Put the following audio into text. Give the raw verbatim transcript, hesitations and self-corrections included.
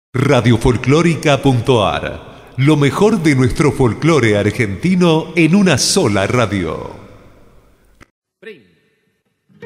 Radiofolclórica.ar. Lo mejor de nuestro folclore argentino en una sola radio.